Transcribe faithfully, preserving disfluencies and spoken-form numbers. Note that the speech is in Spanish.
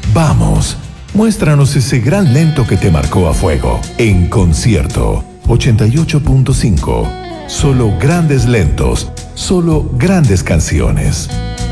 Vamos, muéstranos ese gran lento que te marcó a fuego. En concierto, ochenta y ocho punto cinco. Solo grandes lentos, solo grandes canciones.